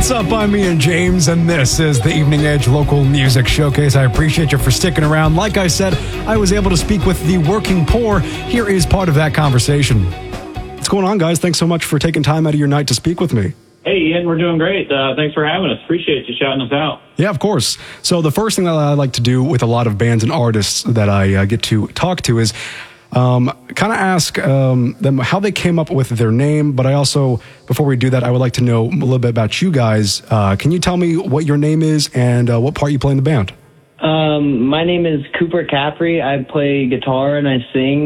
What's up? I'm Ian James, and this is the Evening Edge Local Music Showcase. I appreciate you for sticking around. Like I said, I was able to speak with the working poor. Here is part of that conversation. What's going on, guys? Thanks so much for taking time out of your night to speak with me. Hey, Ian, we're doing great. Thanks for having us. Appreciate you shouting us out. Yeah, of course. So the first thing that I like to do with a lot of bands and artists that I get to talk to is kind of ask them how they came up with their name. But I also, before we do that, I would like to know a little bit about you guys. Can you tell me what your name is and what part you play in the band? My name is Cooper Capri. I play guitar and I sing.